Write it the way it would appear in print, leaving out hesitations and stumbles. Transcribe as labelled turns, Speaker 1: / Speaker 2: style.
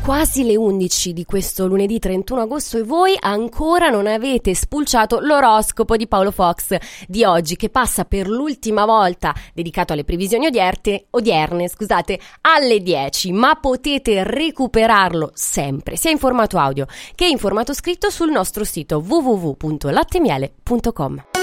Speaker 1: quasi le 11 di questo lunedì 31 agosto e voi ancora non avete spulciato l'oroscopo di Paolo Fox di oggi, che passa per l'ultima volta, dedicato alle previsioni odierne, alle 10, ma potete recuperarlo sempre, sia in formato audio che in formato scritto sul nostro sito www.lattemiele.com.